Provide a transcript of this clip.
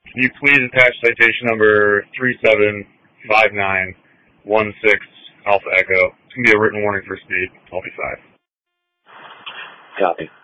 Can you please attach citation number 375916 Alpha Echo? It's going to be a written warning for speed. I'll be 5. Copy.